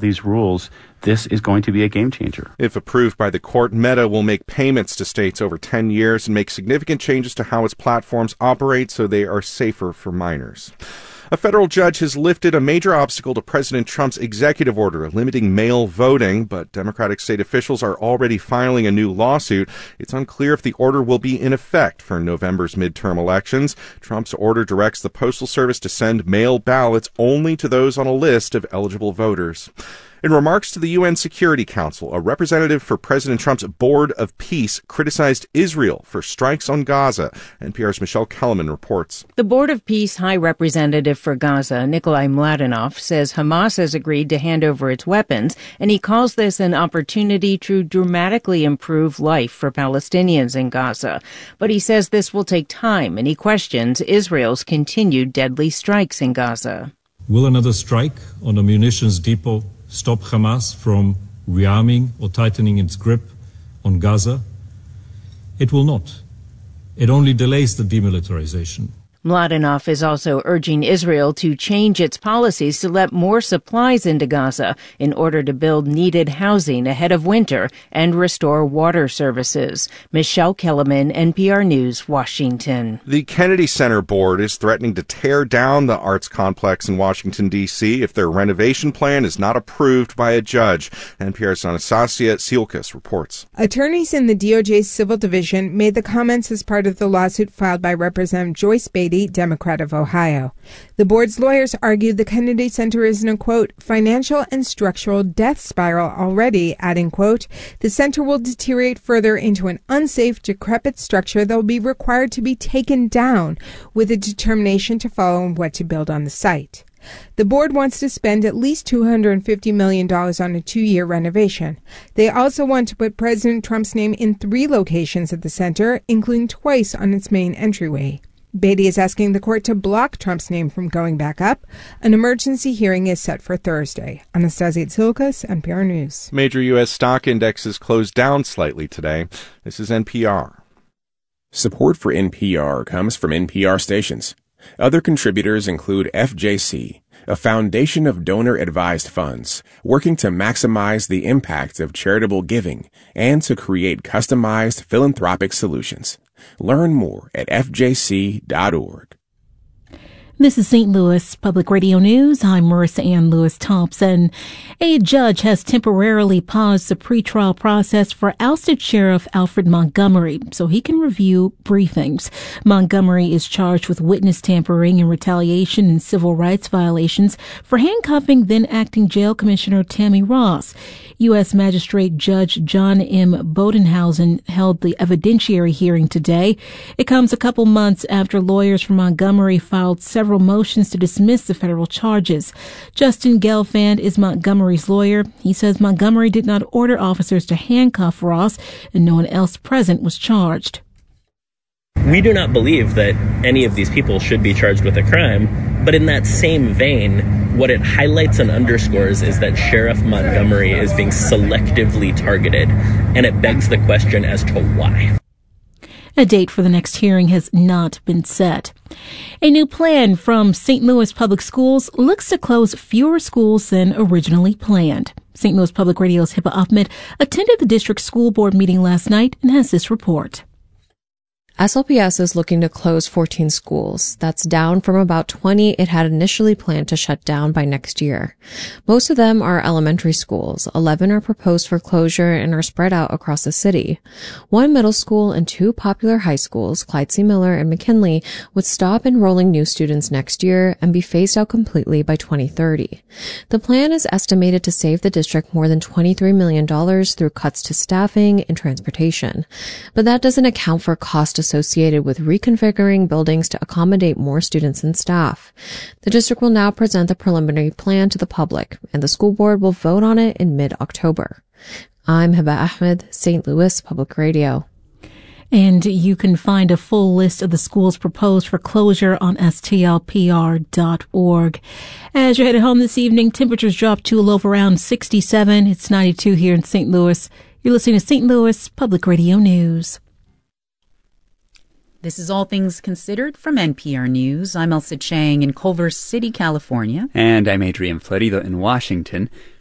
these rules, this is going to be a game changer. If approved by the court, Meta will make payments to states over 10 years and make significant changes to how its platforms operate so they are safer for minors. A federal judge has lifted a major obstacle to President Trump's executive order limiting mail voting, but Democratic state officials are already filing a new lawsuit. It's unclear if the order will be in effect for November's midterm elections. Trump's order directs the Postal Service to send mail ballots only to those on a list of eligible voters. In remarks to the UN Security Council, a representative for President Trump's Board of Peace criticized Israel for strikes on Gaza. NPR's Michelle Kellerman reports. The Board of Peace High Representative for Gaza, Nikolai Mladenov, says Hamas has agreed to hand over its weapons, and he calls this an opportunity to dramatically improve life for Palestinians in Gaza. But he says this will take time, and he questions Israel's continued deadly strikes in Gaza. Will another strike on a munitions depot stop Hamas from rearming or tightening its grip on Gaza? It will not. It only delays the demilitarization. Mladenov is also urging Israel to change its policies to let more supplies into Gaza in order to build needed housing ahead of winter and restore water services. Michelle Kellerman, NPR News, Washington. The Kennedy Center Board is threatening to tear down the arts complex in Washington, D.C. if their renovation plan is not approved by a judge. NPR's Anastasia Sielkas reports. Attorneys in the DOJ's Civil Division made the comments as part of the lawsuit filed by Representative Joyce Beatty, Democrat of Ohio. The board's lawyers argued the Kennedy Center is in a, quote, financial and structural death spiral already, adding, quote, the center will deteriorate further into an unsafe, decrepit structure that will be required to be taken down with a determination to follow what to build on the site. The board wants to spend at least $250 million on a 2-year renovation. They also want to put President Trump's name in 3 locations at the center, including twice on its main entryway. Beatty is asking the court to block Trump's name from going back up. An emergency hearing is set for Thursday. Anastasia Tsiolkas, NPR News. Major U.S. stock indexes closed down slightly today. This is NPR. Support for NPR comes from NPR stations. Other contributors include FJC, a foundation of donor-advised funds working to maximize the impact of charitable giving and to create customized philanthropic solutions. Learn more at fjc.org. This is St. Louis Public Radio News. I'm Marissa Ann Lewis-Thompson. A judge has temporarily paused the pretrial process for ousted Sheriff Alfred Montgomery so he can review briefings. Montgomery is charged with witness tampering and retaliation and civil rights violations for handcuffing then-acting Jail Commissioner Tammy Ross. U.S. Magistrate Judge John M. Bodenhausen held the evidentiary hearing today. It comes a couple months after lawyers for Montgomery filed several motions to dismiss the federal charges. Justin Gelfand is Montgomery's lawyer. He says Montgomery did not order officers to handcuff Ross, and no one else present was charged. We do not believe that any of these people should be charged with a crime, but in that same vein, what it highlights and underscores is that Sheriff Montgomery is being selectively targeted, and it begs the question as to why. A date for the next hearing has not been set. A new plan from St. Louis Public Schools looks to close fewer schools than originally planned. St. Louis Public Radio's Hibba Ahmed attended the district school board meeting last night and has this report. SLPS is looking to close 14 schools. That's down from about 20 it had initially planned to shut down by next year. Most of them are elementary schools. 11 are proposed for closure and are spread out across the city. 1 middle school and 2 popular high schools, Clyde C. Miller and McKinley, would stop enrolling new students next year and be phased out completely by 2030. The plan is estimated to save the district more than $23 million through cuts to staffing and transportation. But that doesn't account for cost associated with reconfiguring buildings to accommodate more students and staff. The district will now present the preliminary plan to the public, and the school board will vote on it in mid-October. I'm Hibba Ahmed, St. Louis Public Radio. And you can find a full list of the schools proposed for closure on stlpr.org. As you're headed home this evening, temperatures drop to a low of around 67. It's 92 here in St. Louis. You're listening to St. Louis Public Radio News. This is All Things Considered from NPR News. I'm Elsa Chang in Culver City, California. And I'm Adrian Florido in Washington.